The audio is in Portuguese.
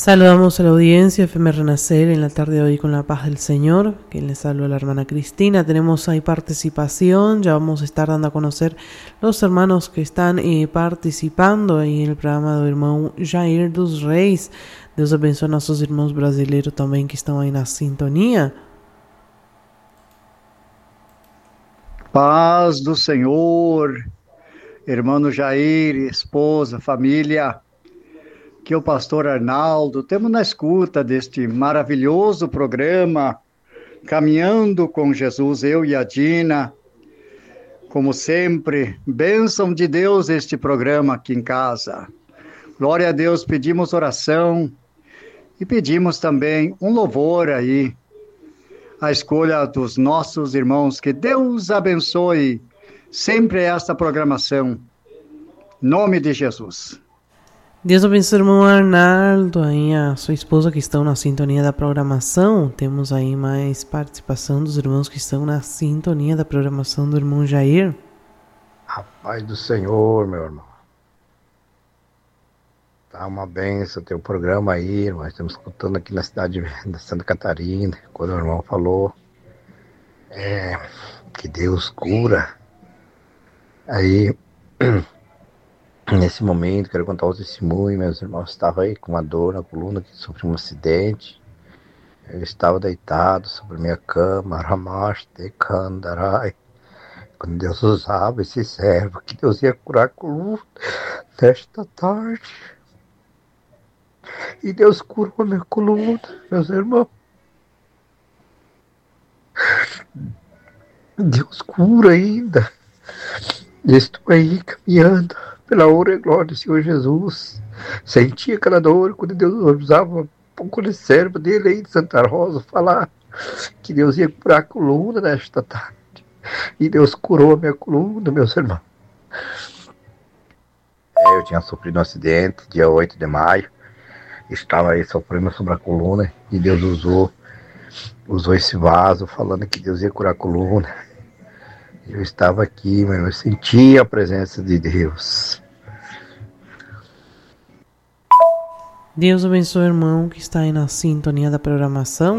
Saludamos a la audiencia FM Renacer en la tarde de hoy con la paz del Señor. Quien les saluda la hermana Cristina. Tenemos ahí participación. Ya vamos a estar dando a conocer los hermanos que están participando ahí en el programa do irmão Jair dos Reis. Deus abençoe nossos irmãos brasileiros também que estão aí na sintonia. Paz do Senhor, irmão Jair, esposa, família. Que o pastor Arnaldo, temos na escuta deste maravilhoso programa, Caminhando com Jesus, eu e a Dina. Como sempre, bênção de Deus este programa aqui em casa. Glória a Deus, pedimos oração e pedimos também um louvor aí, a escolha dos nossos irmãos. Que Deus abençoe sempre esta programação. Em nome de Jesus. Deus abençoe o irmão Arnaldo e a sua esposa que estão na sintonia da programação. Temos aí mais participação dos irmãos que estão na sintonia da programação do irmão Jair. A paz do Senhor, meu irmão. Tá uma benção ter o programa aí, irmão. Estamos escutando aqui na cidade de Santa Catarina, quando o irmão falou que Deus cura. Aí... Nesse momento, quero contar o testemunho. Meus irmãos estavam aí com uma dor na coluna, que sofreu um acidente. Eu estava deitado sobre minha cama, Ramash de Kandarai. Quando Deus usava esse servo, que Deus ia curar a coluna nesta tarde. E Deus curou a minha coluna, meus irmãos. Deus cura ainda. Estou aí caminhando pela honra e glória do Senhor Jesus. Senti aquela dor quando Deus usava um pouco de servo dele aí de Santa Rosa falar que Deus ia curar a coluna nesta tarde. E Deus curou a minha coluna, meus irmãos. Eu tinha sofrido um acidente dia 8 de maio. Estava aí sofrendo sobre a coluna e Deus usou esse vaso falando que Deus ia curar a coluna. Eu estava aqui, mas eu senti a presença de Deus. Deus abençoe o irmão que está aí na sintonia da programação.